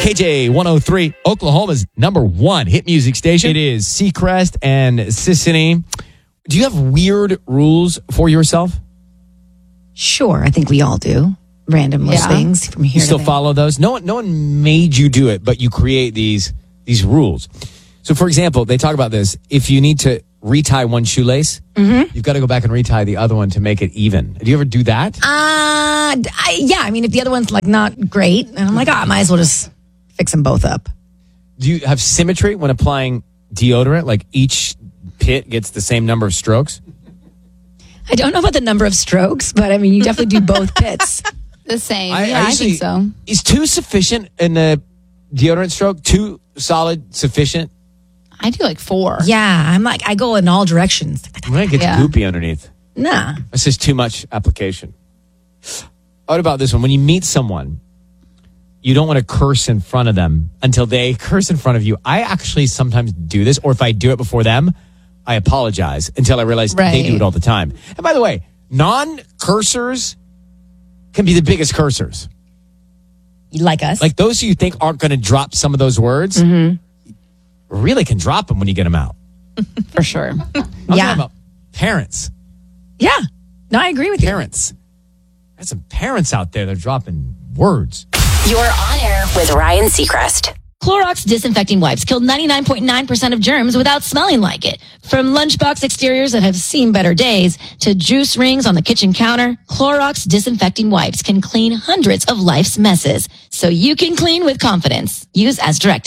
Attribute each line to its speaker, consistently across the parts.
Speaker 1: KJ 103, Oklahoma's number one hit music station. It is Seacrest and Sissany. Do you have weird rules for yourself?
Speaker 2: Sure, I think we all do. Random things from here
Speaker 1: You still
Speaker 2: to there.
Speaker 1: follow those? No one made you do it, but you create these rules. So, for example, they talk about this. If you need to retie one shoelace, you've got to go back and retie the other one to make it even. Do you ever do that?
Speaker 2: I mean, if the other one's like not great, and I'm like, I might as well just fix them both up.
Speaker 1: Do you have symmetry when applying deodorant? Like each pit gets the same number of strokes?
Speaker 2: I don't know about the number of strokes, but I mean, you definitely do both pits.
Speaker 3: The same.
Speaker 1: I
Speaker 3: I think so.
Speaker 1: Is 2 sufficient in the deodorant stroke? 2 solid sufficient?
Speaker 3: I do like 4.
Speaker 2: Yeah, I'm like, I go in all directions.
Speaker 1: When it gets goopy underneath.
Speaker 2: Nah.
Speaker 1: That's just too much application. What about this one? When you meet someone, you don't want to curse in front of them until they curse in front of you. I actually sometimes do this, or if I do it before them, I apologize until I realize they do it all the time. And by the way, non-cursors can be the biggest cursors.
Speaker 2: Like us?
Speaker 1: Like those you think aren't going to drop some of those words, really can drop them when you get them out.
Speaker 3: For sure.
Speaker 1: I'm talking about parents.
Speaker 2: Yeah. No, I agree with you.
Speaker 1: Parents. There's some parents out there that are dropping words.
Speaker 4: You're on air with Ryan Seacrest.
Speaker 5: Clorox disinfecting wipes killed 99.9% of germs without smelling like it. From lunchbox exteriors that have seen better days to juice rings on the kitchen counter, Clorox disinfecting wipes can clean hundreds of life's messes. So you can clean with confidence. Use as directed.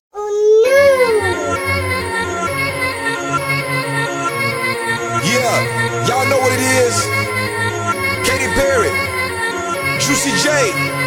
Speaker 6: Yeah, y'all know what it is. Katy Perry, Juicy J.